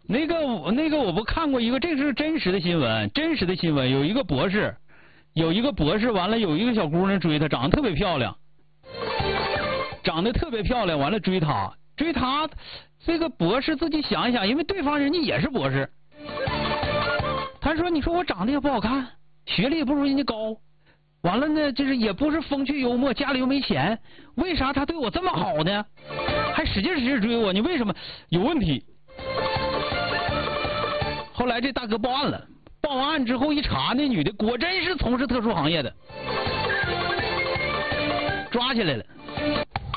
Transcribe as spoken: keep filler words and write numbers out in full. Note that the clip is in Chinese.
那个我那个我不看过一个，这是真实的新闻，真实的新闻，有一个博士，有一个博士，完了有一个小姑娘追他，长得特别漂亮，长得特别漂亮，完了追他，追他，这个博士自己想一想，因为对方人家也是博士，他说：“你说我长得也不好看，学历也不如人家高，完了呢，就是也不是风趣幽默，家里又没钱，为啥他对我这么好呢？还使劲使劲追我，你为什么？有问题。”后来这大哥报案了，报完案之后一查，那女的果真是从事特殊行业的，抓起来了。